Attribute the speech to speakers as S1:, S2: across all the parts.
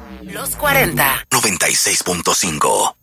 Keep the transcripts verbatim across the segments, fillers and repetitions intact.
S1: Los cuarenta.
S2: noventa y seis punto cinco.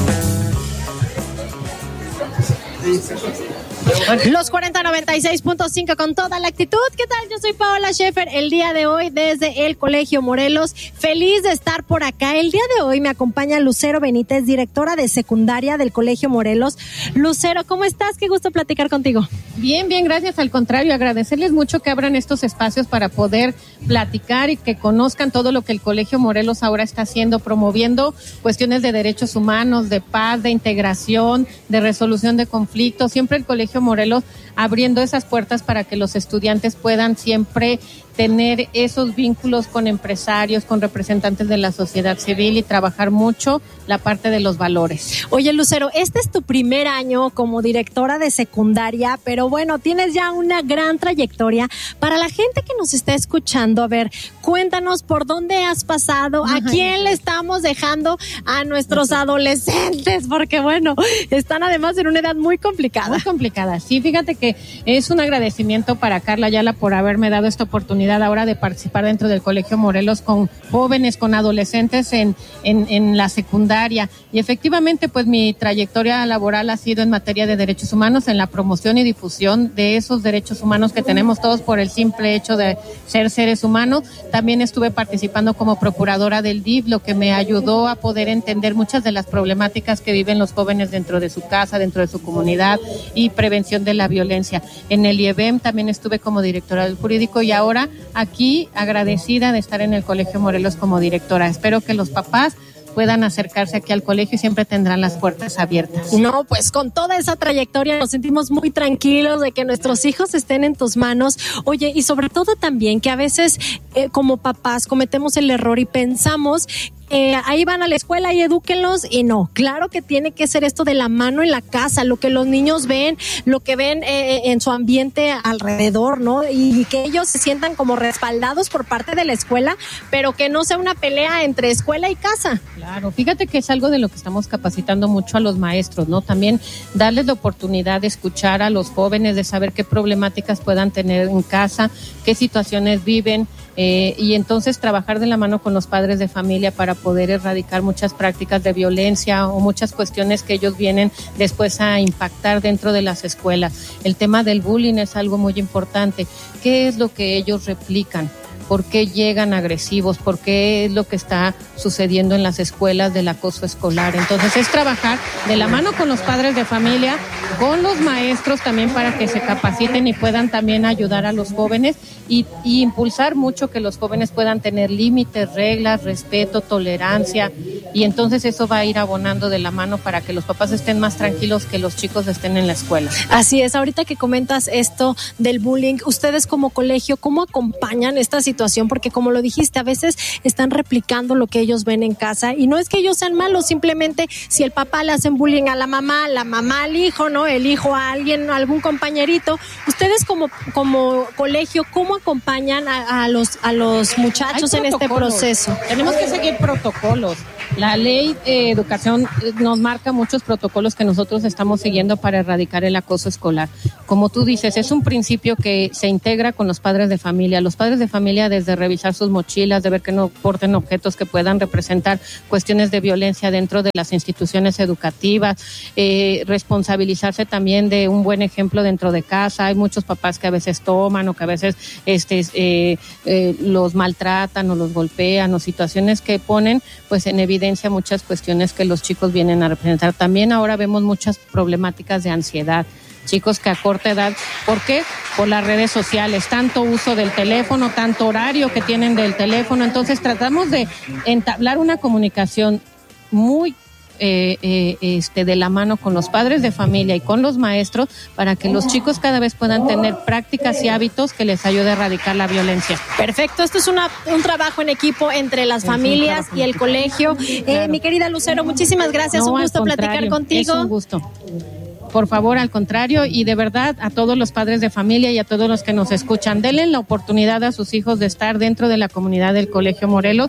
S3: Los cuarenta noventa y seis punto cinco con toda la actitud. ¿Qué tal? Yo soy Paola Schaefer, el día de hoy desde el Colegio Morelos. Feliz de estar por acá. El día de hoy me acompaña Lucero Benítez, directora de secundaria del Colegio Morelos. Lucero, ¿cómo estás? Qué gusto platicar contigo.
S4: Bien, bien, gracias. Al contrario, agradecerles mucho que abran estos espacios para poder platicar y que conozcan todo lo que el Colegio Morelos ahora está haciendo, promoviendo cuestiones de derechos humanos, de paz, de integración, de resolución de conflictos. Siempre el Colegio Morelos abriendo esas puertas para que los estudiantes puedan siempre tener esos vínculos con empresarios, con representantes de la sociedad civil y trabajar mucho la parte de los valores.
S3: Oye, Lucero, este es tu primer año como directora de secundaria, pero bueno, tienes ya una gran trayectoria. Para la gente que nos está escuchando, a ver, cuéntanos por dónde has pasado, a quién le estamos dejando a nuestros adolescentes, porque bueno, están además en una edad muy complicada.
S4: Muy complicada, sí, fíjate que es un agradecimiento para Carla Ayala por haberme dado esta oportunidad ahora de participar dentro del Colegio Morelos con jóvenes, con adolescentes en, en, en la secundaria. Y efectivamente, pues mi trayectoria laboral ha sido en materia de derechos humanos, en la promoción y difusión de esos derechos humanos que tenemos todos por el simple hecho de ser seres humanos. También estuve participando como procuradora del D I F, lo que me ayudó a poder entender muchas de las problemáticas que viven los jóvenes dentro de su casa, dentro de su comunidad y prevención de la violencia. En el I E B E M también estuve como directora del jurídico y ahora aquí agradecida de estar en el Colegio Morelos como directora. Espero que los papás puedan acercarse aquí al colegio y siempre tendrán las puertas abiertas.
S3: No, pues con toda esa trayectoria nos sentimos muy tranquilos de que nuestros hijos estén en tus manos. Oye, y sobre todo también que a veces eh, como papás cometemos el error y pensamos Eh, ahí van a la escuela y edúquenlos, y no, claro que tiene que ser esto de la mano en la casa, lo que los niños ven, lo que ven eh, en su ambiente alrededor, ¿no? Y, y que ellos se sientan como respaldados por parte de la escuela, pero que no sea una pelea entre escuela y casa.
S4: Claro, fíjate que es algo de lo que estamos capacitando mucho a los maestros, ¿no? También darles la oportunidad de escuchar a los jóvenes, de saber qué problemáticas puedan tener en casa, qué situaciones viven, eh, y entonces trabajar de la mano con los padres de familia para poder erradicar muchas prácticas de violencia o muchas cuestiones que ellos vienen después a impactar dentro de las escuelas. El tema del bullying es algo muy importante. ¿Qué es lo que ellos replican? ¿Por qué llegan agresivos? ¿Por qué es lo que está sucediendo en las escuelas del acoso escolar? Entonces es trabajar de la mano con los padres de familia, con los maestros también para que se capaciten y puedan también ayudar a los jóvenes y, y impulsar mucho que los jóvenes puedan tener límites, reglas, respeto, tolerancia, y entonces eso va a ir abonando de la mano para que los papás estén más tranquilos, que los chicos estén en la escuela.
S3: Así es, ahorita que comentas esto del bullying, ustedes como colegio, ¿cómo acompañan esta situación? Porque como lo dijiste, a veces están replicando lo que ellos ven en casa, y no es que ellos sean malos, simplemente si el papá le hacen bullying a la mamá, la mamá al hijo, ¿no? El hijo a alguien, a algún compañerito. Ustedes como, como colegio, ¿cómo acompañan a, a los, a los muchachos en este proceso?
S4: Tenemos que seguir protocolos. La ley de educación nos marca muchos protocolos que nosotros estamos siguiendo para erradicar el acoso escolar. Como tú dices, es un principio que se integra con los padres de familia. Los padres de familia, desde revisar sus mochilas, de ver que no porten objetos que puedan representar cuestiones de violencia dentro de las instituciones educativas, eh, responsabilizarse también de un buen ejemplo dentro de casa. Hay muchos papás que a veces toman o que a veces este, eh, eh, los maltratan o los golpean, o situaciones que ponen pues en evidencia muchas cuestiones que los chicos vienen a representar. También ahora vemos muchas problemáticas de ansiedad. Chicos que a corta edad, ¿por qué? Por las redes sociales, tanto uso del teléfono, tanto horario que tienen del teléfono. Entonces tratamos de entablar una comunicación muy eh, eh, este, de la mano con los padres de familia y con los maestros, para que los chicos cada vez puedan tener prácticas y hábitos que les ayude a erradicar la violencia.
S3: Perfecto, esto es una, un trabajo en equipo entre las es familias y el colegio. Eh, claro. Mi querida Lucero, muchísimas gracias, no, un gusto platicar contigo.
S4: Es un gusto. Por favor, al contrario, y de verdad a todos los padres de familia y a todos los que nos escuchan, denle la oportunidad a sus hijos de estar dentro de la comunidad del Colegio Morelos.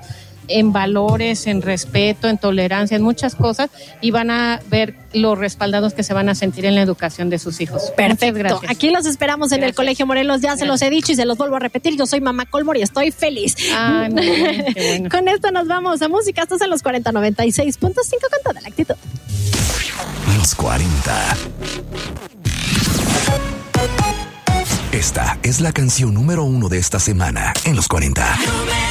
S4: en valores, en respeto, en tolerancia, en muchas cosas, y van a ver los respaldados que se van a sentir en la educación de sus hijos.
S3: Perfecto. Aquí los esperamos en gracias. El Colegio Morelos, ya gracias. Se los he dicho y se los vuelvo a repetir. Yo soy Mamá Colmor y estoy feliz.
S4: Ay, muy bien, qué bueno.
S3: Con esto nos vamos a música. Estás en los cuarenta noventa y seis punto cinco con toda la actitud.
S2: Los cuarenta. Esta es la canción número uno de esta semana en los cuarenta.